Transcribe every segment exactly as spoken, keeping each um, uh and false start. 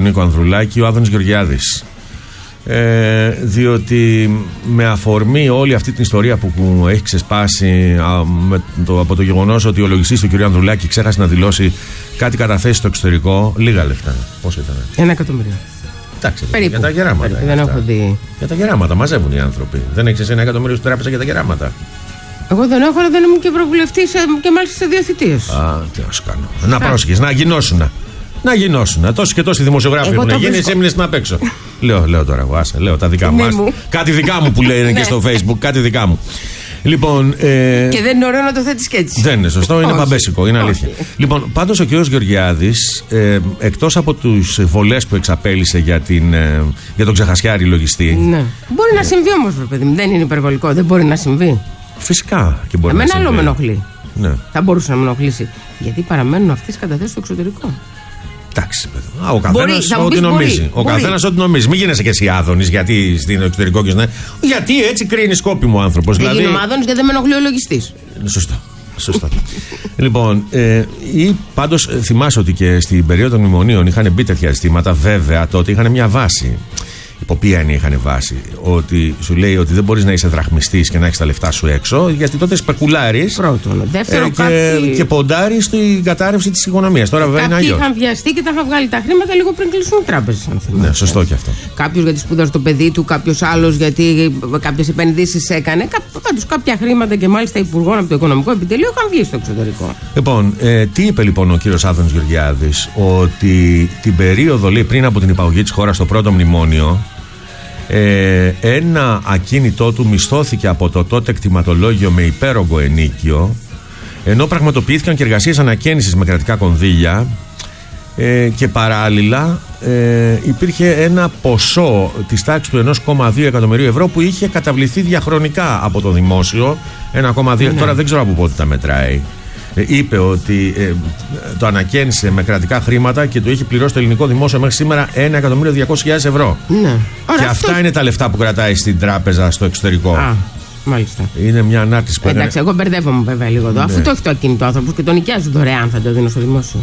Νίκο Ανδρουλάκη, ο Άδωνης Γεωργιάδης. Ε, διότι με αφορμή όλη αυτή την ιστορία που έχει ξεσπάσει α, με το, από το γεγονός ότι ο λογιστής του κ. Ανδρουλάκη ξέχασε να δηλώσει κάτι καταθέσει στο εξωτερικό, λίγα λεφτά. Πόσο ήταν? Ένα εκατομμύριο. Εντάξει, περίπου, για τα γεράματα. Περίπου, δεν έχω δει. Για τα γεράματα μαζεύουν οι άνθρωποι. Δεν έχεις εσύ ένα εκατομμύριο στην τράπεζα για τα γεράματα? Εγώ δεν έχω, αλλά δεν ήμουν και ευρωβουλευτής και μάλιστα σε δύο θητείες. Α, τι να σου κάνω. Να πρόσχες, να γινώσουν. Να γινώσουν. Τόσοι και τόσοι δημοσιογράφοι έχουν γίνει, εσύ έμεινες να απ' έξω. λέω, λέω τώρα εγώ, άσε, λέω τα δικά μου. Κάτι δικά μου που λένε και στο Facebook, κάτι δικά μου. Λοιπόν, ε... Και δεν είναι ωραίο να το θέτεις και έτσι. Δεν είναι σωστό, είναι μπαμπέσικο, είναι αλήθεια. Λοιπόν, πάντως ο κ. Γεωργιάδης, ε, εκτός από τους βολές που εξαπέλυσε για, την, ε, για τον ξεχασιάρη λογιστή. Ναι. Μπορεί να συμβεί όμως, παιδί μου, δεν είναι υπερβολικό, δεν μπορεί να συμβεί. Φυσικά και μπορεί Εμένα να συμβεί. άλλο με ενοχλεί. Ναι. Θα μπορούσε να με ενοχλήσει. Γιατί παραμένουν αυτές τις καταθέσεις στο εξωτερικό. Εντάξει, παιδί. Α, ο καθένας ό,τι νομίζει. Μπορεί, ο καθένας ό,τι νομίζει. Μην γίνεσαι και εσύ Άδωνης, γιατί στην εξωτερικό και στην. Γιατί έτσι κρίνει σκόπιμο ο άνθρωπος. Δεν δηλαδή... γίνομαι Άδωνης γιατί δεν με ενοχλεί ο λογιστής. Σωστό. Σωστό. Λοιπόν, ε, ή πάντως θυμάσαι ότι και στην περίοδο των μνημονίων είχαν μπει τέτοια ζητήματα. Βέβαια, τότε είχαν μια βάση. Υπό ποια έννοια είχαν βάση? Ότι σου λέει ότι δεν μπορείς να είσαι δραχμιστής και να έχεις τα λεφτά σου έξω, γιατί τότε σπεκουλάρεις. Πρώτον. Δεύτερο, ε, και, κάποιοι... και ποντάρεις στην κατάρρευση της οικονομίας. Τώρα βέβαια είναι αλλιώς. Κάποιοι είχαν βιαστεί και τα είχαν βγάλει τα χρήματα λίγο πριν κλείσουν οι τράπεζες, αν θυμάσαι. Ναι, σωστό και αυτό. Κάποιος γιατί σπούδασε το παιδί του, κάποιος άλλος γιατί κάποιες επενδύσεις έκανε. Πάντως κάποια χρήματα και μάλιστα υπουργών από το Οικονομικό Επιτελείο είχαν βγει στο εξωτερικό. Λοιπόν, ε, τι είπε λοιπόν ο κύριος Άδωνης Γεωργιάδης? Ότι την περίοδο, λέει, πριν από την υπαγωγή της χώρας στο πρώτο μνημόνιο, Ε, ένα ακίνητό του μισθώθηκε από το τότε κτηματολόγιο με υπέρογκο ενίκιο, ενώ πραγματοποιήθηκαν και εργασίες ανακαίνησης με κρατικά κονδύλια, ε, και παράλληλα ε, υπήρχε ένα ποσό της τάξης του ενός κόμμα δύο εκατομμυρίου ευρώ που είχε καταβληθεί διαχρονικά από το δημόσιο. ένα κόμμα δύο, ναι. Τώρα δεν ξέρω από πότε τα μετράει. Είπε ότι ε, το ανακαίνισε με κρατικά χρήματα και το είχε πληρώσει το ελληνικό δημόσιο μέχρι σήμερα ένα εκατομμύριο διακόσιες χιλιάδες ευρώ. Ναι. Και Ωρα, αυτά αυτό... είναι τα λεφτά που κρατάει στην τράπεζα στο εξωτερικό. Α, μάλιστα. Είναι μια ανάρτηση που έκανε. Εντάξει, εγώ μπερδεύομαι βέβαια λίγο εδώ. Ναι. Αφού το έχει το ακίνητο άνθρωπο και το νοικιάζει δωρεάν, θα το δίνω στο δημόσιο.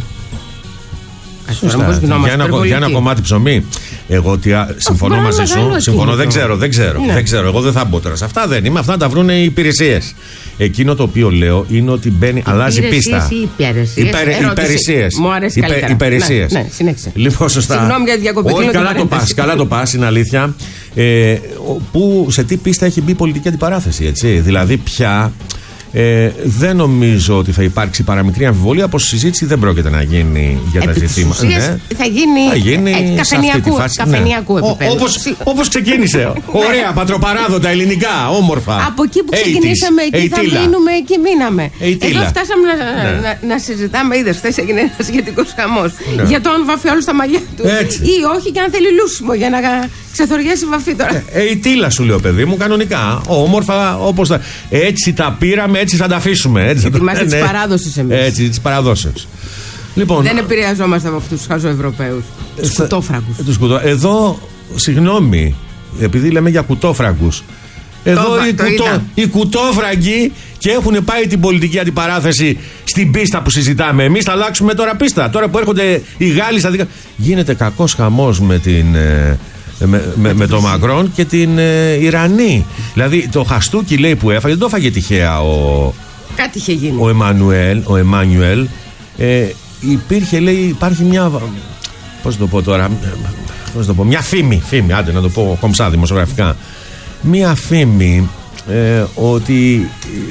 Σωστά. Για ένα, για ένα κομμάτι ψωμί. Εγώ τι, α, συμφωνώ μαζί σου. Συμφωνώ, δεν ξέρω, δεν ξέρω, ναι. δεν ξέρω. Εγώ δεν θα μπω τώρα σε αυτά. Δεν είμαι. Αυτά τα βρουν οι υπηρεσίες. Εκείνο το οποίο λέω είναι ότι μπαίνει, αλλάζει πίστα. Υπηρεσίες. Μου αρέσει καλύτερα. Υπηρεσίες. Ναι, ναι, συνέχισε. Λοιπόν, σωστά. Συγγνώμη για τη διακοπή. Όχι, καλά το πας. Καλά το πας, είναι αλήθεια. Ε, που σε τι πίστα έχει μπει η πολιτική αντιπαράθεση, έτσι. Δηλαδή πια. Ε, δεν νομίζω ότι θα υπάρξει παραμικρή αμφιβολία πως η συζήτηση δεν πρόκειται να γίνει για τα ζητήματα. Ναι. Θα γίνει, θα γίνει ε, καφενιακού, φάση, καφενιακού ναι. επίπεδου. Όπως, όπως ξεκίνησε. Ωραία, πατροπαράδοτα, ελληνικά, όμορφα. Από εκεί που ξεκινήσαμε, εκεί θα μείνουμε, εκεί μείναμε. Εδώ φτάσαμε να, ναι. να, να συζητάμε. Είδες, χθες έγινε ένας σχετικός χαμός. Ναι. Για το αν βαφεί όλο στα μαλλιά του έτσι. Ή όχι, και αν θέλει λούσιμο για να ξεθοριάσει βαφή τώρα. Ε, η τίλα σου λέω, παιδί μου, κανονικά. Όμορφα, όπως θα. Έτσι τα πήραμε, έτσι θα τα αφήσουμε. Έτσι είμαστε τη παράδοση εμείς. Έτσι, τη παραδόση. Λοιπόν, δεν επηρεαζόμαστε από αυτούς τους χαζοευρωπαίους. Τους κουτόφραγκους. Κουτώ... Εδώ, συγγνώμη, επειδή λέμε για κουτόφραγκους. Εδώ το, οι, το κουτό... οι κουτόφραγκοι και έχουν πάει την πολιτική αντιπαράθεση στην πίστα που συζητάμε. Εμείς θα αλλάξουμε τώρα πίστα. Τώρα που έρχονται οι Γάλλοι στα δικά. Γίνεται κακός χαμός με την. Ε... Με, με, με το Μακρόν και την ε, Ιρανή. Δηλαδή το χαστούκι, λέει, που έφαγε, δεν το έφαγε τυχαία ο. Κάτι είχε γίνει. Ο Εμμανουέλ. Ο Εμμανουέλ ε, υπήρχε, λέει, υπάρχει μια. Πώς το πω τώρα. Πώς το πω. Μια φήμη. Φήμη, άντε να το πω κομψά δημοσιογραφικά. Μια φήμη ε, ότι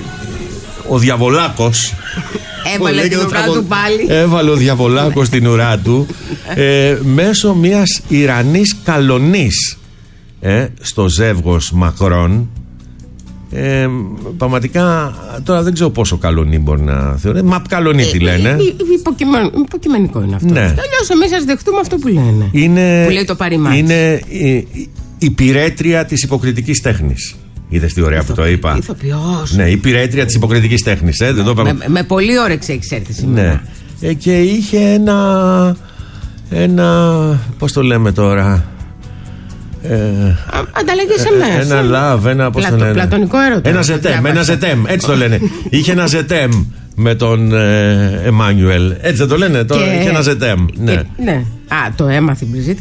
ο Διαβολάκος. Έβαλε την ουρά του πάλι. Έβαλε ο Διαβολάκος την ουρά του ε, μέσω μιας Ιρανής καλονής ε, στο ζεύγος Μακρόν. Ε, πραγματικά τώρα δεν ξέρω πόσο καλονή μπορεί να θεωρεί. Μα καλονή τι λένε. Ε, υποκειμεν, υποκειμενικό είναι αυτό. Ναι. Αλλιώς εμείς ας δεχτούμε αυτό που λένε. Είναι, που λέει το παρημάτι. Είναι η, η πυρέτρια της υποκριτικής τέχνης. Είδες τι ωραία Ηθο, που το είπα. Ηθοποιός. Ναι, η πυρέτρια της υποκριτικής τέχνης. Ε, δεν το με, με πολύ όρεξη έχεις έρθει σήμερα. Ναι. Ε, και είχε ένα. Ένα. Πώς το λέμε τώρα. Ε, Ανταλλαγές εμές. Ένα love, ένα. Πώς Πλατω, το λένε. Πλατωνικό έρωτα. Ένα ζετέμ, ένα ζετέμ. Έτσι το λένε. Είχε ένα ζετέμ με τον Εμμάνιουελ. Έτσι δεν το λένε. Και... Είχε ένα ζετέμ. Ναι. Και, ναι. Α, το έμαθε η Μπριζίτ.